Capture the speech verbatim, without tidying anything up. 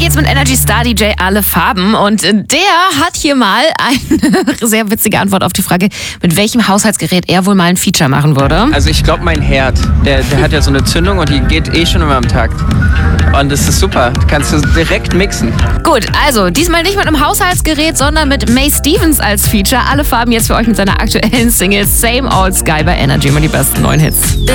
geht's mit Energy Star D J Alle Farben und der hat hier mal eine sehr witzige Antwort auf die Frage, mit welchem Haushaltsgerät er wohl mal ein Feature machen würde. Also ich glaube mein Herd, der, der hat ja so eine Zündung und die geht eh schon immer am Takt. Und das ist super, kannst du direkt mixen. Gut, also diesmal nicht mit einem Haushaltsgerät, sondern mit May Stevens als Feature. Alle Farben jetzt für euch mit seiner aktuellen Single Same Old Sky bei Energy. Immer die besten neuen Hits.